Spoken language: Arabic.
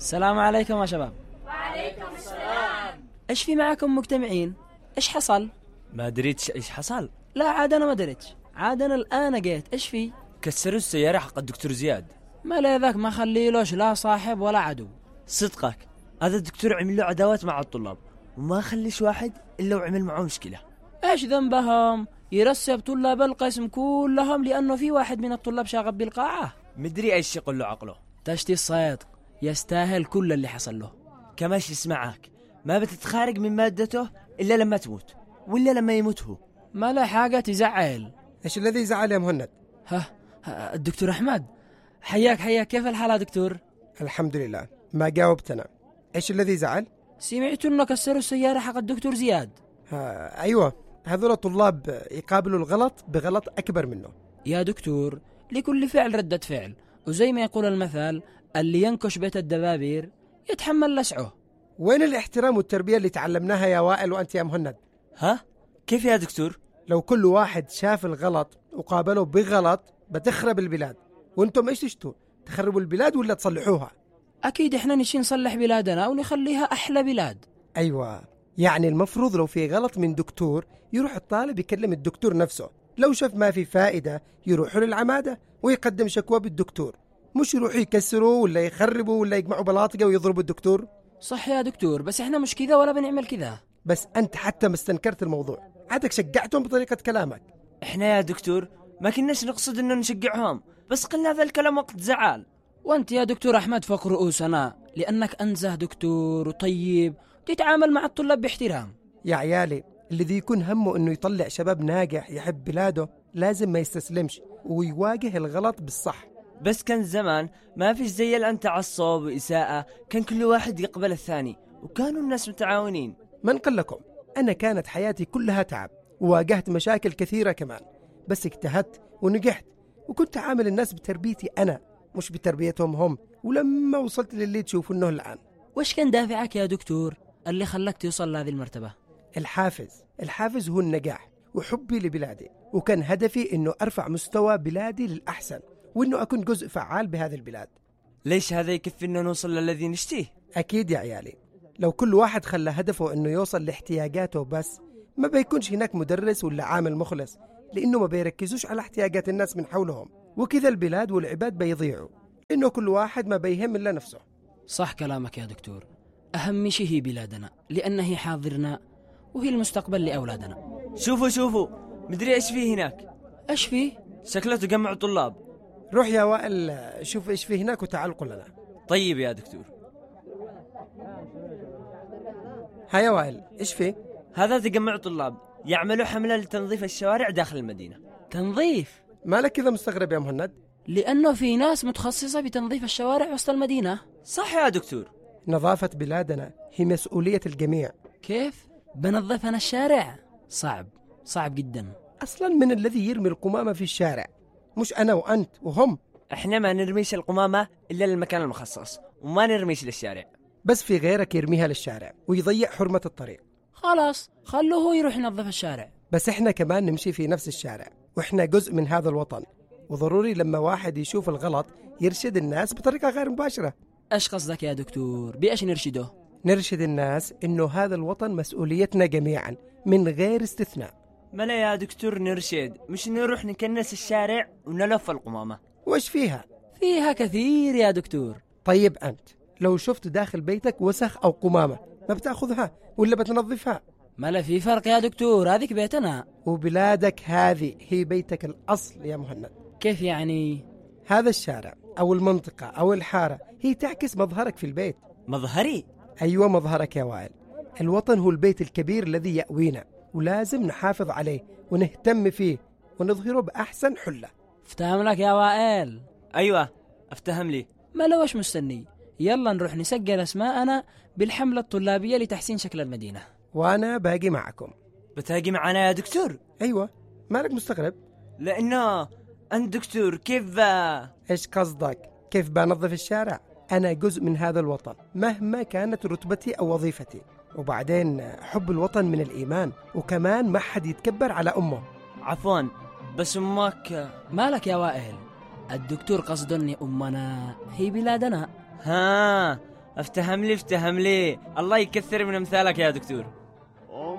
السلام عليكم يا شباب. وعليكم السلام. ايش في معكم مجتمعين؟ ايش حصل؟ ما دريتش ايش حصل. لا عاد انا ما دريتش، عاد انا الان جيت. ايش في؟ كسروا السيارة حق الدكتور زياد. ما لا ذاك ما خليلوش لا صاحب ولا عدو. صدقك هذا الدكتور عمل له عداوات مع الطلاب وما خليش واحد الا وعمل معه مشكلة. ايش ذنبهم؟ يرسب طلاب القسم كلهم لانه في واحد من الطلاب شاغب بالقاعة. مدري ايش يقول له عقله. تشتي الصيد يستاهل كل اللي حصل له. كماش يسمعك، ما بتتخارج من مادته الا لما تموت ولا لما يموت هو. ما له حاجة تزعل. ايش الذي يزعل يا مهند؟ الدكتور احمد حياك كيف الحال يا دكتور؟ الحمد لله. ما جاوبتنا. ايش الذي يزعل؟ سمعت انه كسروا السيارة حق الدكتور زياد. ايوه، هذول الطلاب يقابلوا الغلط بغلط اكبر منه. يا دكتور لكل فعل ردة فعل، وزي ما يقول المثل اللي ينكش بيت الدبابير يتحمل لسعه. وين الاحترام والتربية اللي تعلمناها يا وائل وانت يا مهند؟ كيف يا دكتور؟ لو كل واحد شاف الغلط وقابله بغلط بتخرب البلاد. وانتم ايش تشتوا؟ تخربوا البلاد ولا تصلحوها؟ اكيد احنا نشي نصلح بلادنا ونخليها احلى بلاد. ايوه، يعني المفروض لو في غلط من دكتور يروح الطالب يكلم الدكتور نفسه، لو شاف ما في فائدة يروحوا للعمادة ويقدم شكوى بالدكتور، مش يروحوا يكسروا ولا يخربوا ولا يجمعوا بلاطقة ويضربوا الدكتور. صح يا دكتور، بس احنا مش كذا ولا بنعمل كذا. بس انت حتى ما استنكرت الموضوع، عادك شجعتهم بطريقة كلامك. احنا يا دكتور ما كناش نقصد انه نشجعهم، بس قلنا هذا الكلام وقت زعل. وانت يا دكتور احمد فوق رؤوسنا، لانك انزه دكتور وطيب تتعامل مع الطلاب باحترام. يا عيالي، الذي يكون همه انه يطلع شباب ناجح يحب بلاده لازم ما يستسلمش ويواجه الغلط بالصح. بس كان زمان ما فيش زي الآن تعصب وإساءة، كان كل واحد يقبل الثاني وكانوا الناس متعاونين. من قال لكم؟ أنا كانت حياتي كلها تعب وواجهت مشاكل كثيرة كمان، بس اجتهدت ونجحت وكنت عامل الناس بتربيتي أنا مش بتربيتهم هم، ولما وصلت للي تشوفونه الآن. وش كان دافعك يا دكتور اللي خلاك توصل لهذه المرتبة؟ الحافز هو النجاح وحبي لبلادي، وكان هدفي إنه أرفع مستوى بلادي للأحسن وإنه أكون جزء فعال بهذه البلاد. ليش هذا يكفي إنه نوصل للذي نشتيه؟ أكيد يا عيالي، لو كل واحد خلى هدفه إنه يوصل لاحتياجاته بس ما بيكونش هناك مدرس ولا عامل مخلص، لأنه ما بيركزوش على احتياجات الناس من حولهم، وكذا البلاد والعباد بيضيعوا، إنه كل واحد ما بيهم إلا نفسه. صح كلامك يا دكتور، أهم شيء هي بلادنا لأنها هي حاضرنا وهي المستقبل لأولادنا. شوفوا مدري إيش فيه هناك. إيش فيه؟ شكله تجمع طلاب. روح يا وائل شوف إيش فيه هناك وتعال قل لنا. طيب يا دكتور. يا وائل إيش فيه؟ هذا تجمع طلاب يعملوا حملة لتنظيف الشوارع داخل المدينة. تنظيف؟ مالك كذا مستغرب يا مهند؟ لأنه في ناس متخصصة بتنظيف الشوارع وسط المدينة. صح يا دكتور. نظافة بلادنا هي مسؤولية الجميع. كيف؟ بنظف أنا الشارع؟ صعب جدا. أصلا من الذي يرمي القمامة في الشارع؟ مش أنا وأنت وهم. احنا ما نرميش القمامة إلا للمكان المخصص وما نرميش للشارع. بس في غيرك يرميها للشارع ويضيع حرمة الطريق. خلاص خلوه هو يروح ينظف الشارع. بس احنا كمان نمشي في نفس الشارع واحنا جزء من هذا الوطن، وضروري لما واحد يشوف الغلط يرشد الناس بطريقة غير مباشرة. ايش قصدك يا دكتور؟ بإيش نرشده؟ نرشد الناس انه هذا الوطن مسؤوليتنا جميعا من غير استثناء. ملا يا دكتور نرشد، مش نروح نكنس الشارع ونلف القمامة. وش فيها؟ فيها كثير يا دكتور. طيب أنت لو شفت داخل بيتك وسخ أو قمامة ما بتأخذها ولا بتنظفها؟ ملا في فرق يا دكتور، هذيك بيتنا وبلادك هذه هي بيتك الأصل يا مهند. كيف يعني؟ هذا الشارع أو المنطقة أو الحارة هي تعكس مظهرك في البيت. مظهري؟ أيوة مظهرك يا وائل. الوطن هو البيت الكبير الذي يأوينا ولازم نحافظ عليه ونهتم فيه ونظهره بأحسن حلة. افتهم لك يا وائل. أيوة افتهم لي. ما لو وش مستني؟ يلا نروح نسجل أسماءنا بالحملة الطلابية لتحسين شكل المدينة. وأنا باقي معكم. بتاقي معنا يا دكتور؟ أيوة، مالك مستغرب؟ لأنه أنت دكتور كيف إيش قصدك؟ كيف بنظف الشارع؟ أنا جزء من هذا الوطن مهما كانت رتبتي أو وظيفتي، وبعدين حب الوطن من الإيمان، وكمان ما حد يتكبر على أمه. عفوا بس أمك. مالك يا وائل؟ الدكتور قصد أن أمنا هي بلادنا. افتهم لي الله يكثر من امثالك يا دكتور.